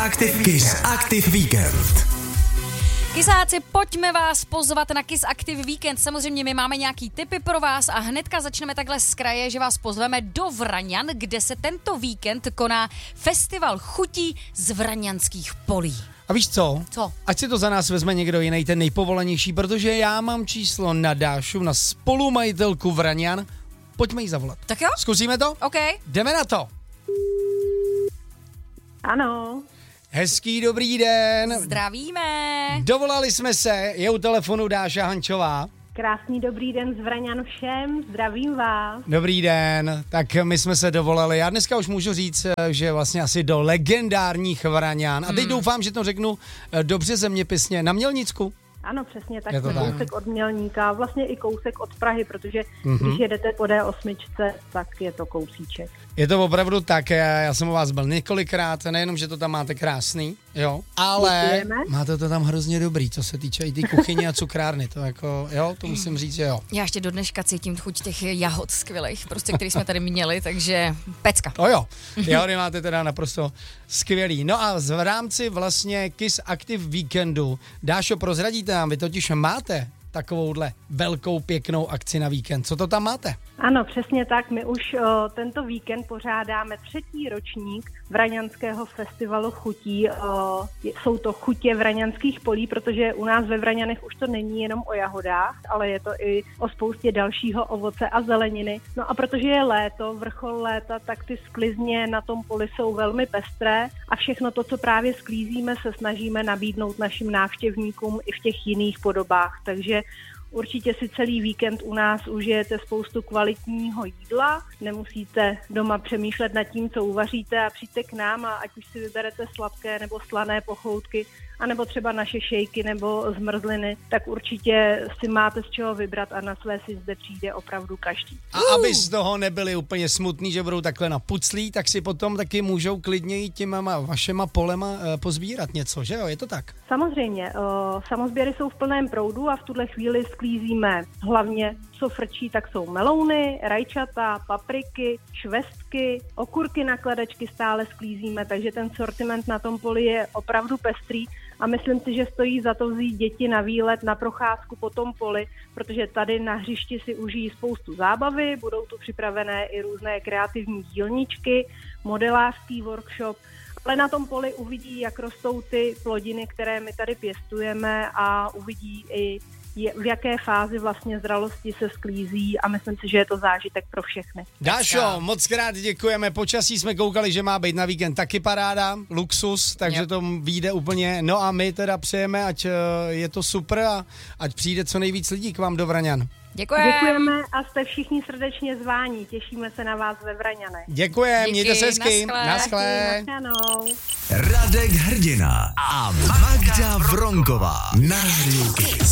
Kiss Active Weekend. Kysáci, pojďme vás pozvat na Kiss Active Weekend. Samozřejmě my máme nějaký tipy pro vás a hnedka začneme takhle z kraje, že vás pozveme do Vraňan, kde se tento víkend koná festival chutí z vraňanských polí. A víš co? Co? Ať si to za nás vezme někdo jiný, ten nejpovolenější, protože já mám číslo na Dášu, na spolumajitelku Vraňan. Pojďme jí zavolat. Tak jo? Zkusíme to? OK. Jdeme na to. Ano. Hezký dobrý den. Zdravíme. Dovolali jsme se, je u telefonu Dáša Hančová. Krásný dobrý den z Vraňan všem, zdravím vás. Dobrý den, tak my jsme se dovolali. Já dneska už můžu říct, že vlastně asi do legendárních Vraňan. A teď doufám, že to řeknu dobře zeměpisně. Na Mělnicku. Ano, přesně, tak Je to jsme tak. kousek od Mělníka, vlastně i kousek od Prahy, protože když jedete po D8, tak je to kousíček. Je to opravdu tak, já jsem u vás byl několikrát, nejenom, že to tam máte krásný, jo, ale Děkujeme. máte to tam hrozně dobrý, co se týče i ty kuchyně a cukrárny, to jako, jo, to musím říct, že jo. Já ještě do dneška cítím chuť těch jahod skvělých, prostě, který jsme tady měli, takže pecka. To jo, jahody máte teda naprosto skvělý. No a v rámci vlastně Kiss Active Weekendu, Dášo, prozradíte nám, vy totiž máte takovouhle velkou pěknou akci na víkend, co to tam máte? Ano, přesně tak, my už tento víkend pořádáme 3. ročník Vraňanského festivalu chutí. Jsou to chutě vraňanských polí, protože u nás ve Vraňanech už to není jenom o jahodách, ale je to i o spoustě dalšího ovoce a zeleniny. No a protože je léto, vrchol léta, tak ty sklizně na tom poli jsou velmi pestré a všechno to, co právě sklízíme, se snažíme nabídnout našim návštěvníkům i v těch jiných podobách. Takže určitě si celý víkend u nás užijete spoustu kvalitního jídla, nemusíte doma přemýšlet nad tím, co uvaříte a přijďte k nám a ať už si vyberete sladké nebo slané pochoutky, anebo třeba naše šejky nebo zmrzliny, tak určitě si máte z čeho vybrat a na své si zde přijde opravdu každý. A aby z toho nebyli úplně smutný, že budou takhle napuclí, tak si potom taky můžou klidně jít těma vašema polema pozbírat něco, že jo? Je to tak? Samozřejmě, samozběry jsou v plném proudu a v tuhle chvíli sklízíme hlavně, co frčí, tak jsou melouny, rajčata, papriky, švestky, okurky na kladačky stále sklízíme, takže ten sortiment na tom poli je opravdu pestrý a myslím si, že stojí za to vzít děti na výlet, na procházku po tom poli, protože tady na hřišti si užijí spoustu zábavy, budou tu připravené i různé kreativní dílničky, modelářský workshop, ale na tom poli uvidí, jak rostou ty plodiny, které my tady pěstujeme a uvidí i v jaké fázi vlastně zralosti se sklízí a myslím si, že je to zážitek pro všechny. Dášo, moc krát děkujeme, počasí jsme koukali, že má být na víkend taky paráda, luxus, takže to vyjde úplně, no a my teda přejeme, ať je to super a ať přijde co nejvíc lidí k vám do Vraňan. Děkujeme a jste všichni srdečně zváni, těšíme se na vás ve Vraňanech. Děkujeme, mějte se hezky. Naschle. Radek Hrdina a Magda Vronková na Rádiu Kiss.